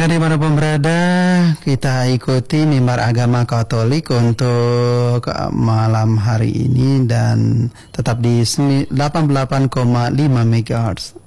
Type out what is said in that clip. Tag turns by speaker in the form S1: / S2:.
S1: Pendengar dimanapun berada, kita ikuti mimbar agama Katolik untuk malam hari ini dan tetap di 88,5 MHz.